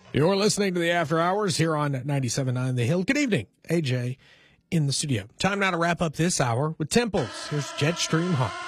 You're listening to the After Hours here on 97.9 The Hill. Good evening, AJ in the studio. Time now to wrap up this hour with Temples. Here's Jetstream Heart.